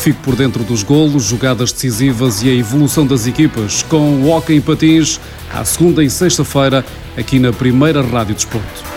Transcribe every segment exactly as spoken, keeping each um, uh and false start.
Fique por dentro dos golos, jogadas decisivas e a evolução das equipas com o Hóquei em Patins, à segunda e sexta-feira, aqui na Primeira Rádio Desporto.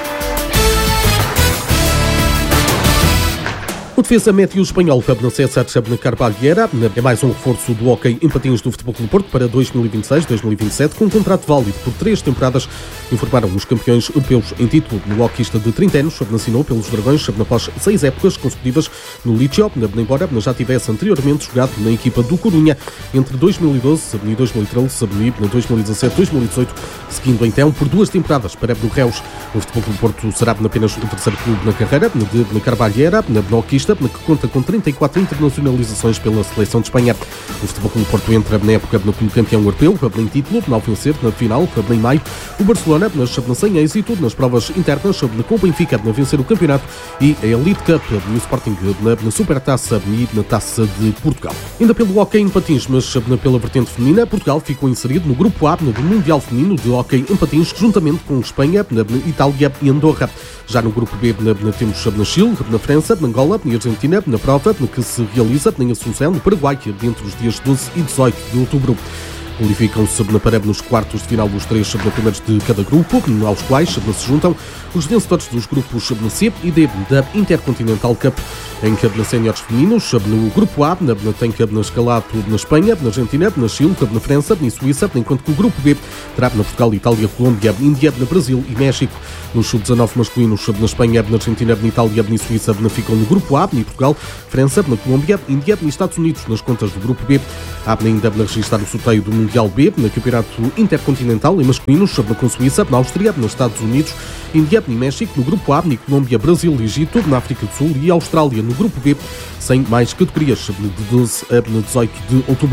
O defesa médio espanhol Pablo César Carvalheira é mais um reforço do Hóquei em Patins do Futebol Clube do Porto para dois mil e vinte e seis dois mil e vinte e sete, com um contrato válido por três temporadas, informaram os campeões europeus em título. O hóqueista de trinta anos assinou pelos Dragões após seis épocas consecutivas no Liceo, embora já tivesse anteriormente jogado na equipa do Corunha entre dois mil e doze e dois mil e treze e dois mil e dezassete dois mil e dezoito, seguindo então por duas temporadas para o Reus. O Futebol Clube do Porto será apenas o terceiro clube na carreira de Carvalheira, na hóqueista, que conta com trinta e quatro internacionalizações pela seleção de Espanha. O Futebol Clube do Porto entra na época como campeão europeu, em título, ao vencer na final, em maio. O Barcelona, sem êxito nas provas internas, com o Benfica a vencer o campeonato, e a Elite Cup e o Sporting na Supertaça e na Taça de Portugal. Ainda pelo Hóquei em Patins, mas pela vertente feminina, Portugal ficou inserido no grupo A do Mundial Feminino de Hóquei em Patins, juntamente com Espanha, Itália e Andorra. Já no grupo B temos na Chile, na França, na Angola e Argentina, na prova que se realiza em Assunção, no Paraguai, entre os dias doze e dezoito de outubro. Qualificam-se para nos quartos de final os três primeiros de cada grupo, aos quais se juntam os vencedores dos grupos C e D da Intercontinental Cup. Em que na séniores femininos, no grupo A, tem que na escalado na Espanha, na Argentina, na Chile, na França e Suíça, enquanto que o grupo B terá na Portugal, Itália, Colômbia, Índia, na Brasil e México. Nos sub dezanove masculinos, na Espanha, na Argentina, na Itália e Suíça, ficam no grupo A, em Portugal, França, na Colômbia, Índia e Estados Unidos. Nas contas do grupo B, há ainda a registrar o sorteio do Mundial B, no Campeonato Intercontinental em masculinos, com Suíça, na Áustria, nos Estados Unidos, Índia e México. No grupo A, na Colômbia, Brasil, Egito, na África do Sul e Austrália. No grupo B, sem mais categorias, de doze a dezoito de outubro.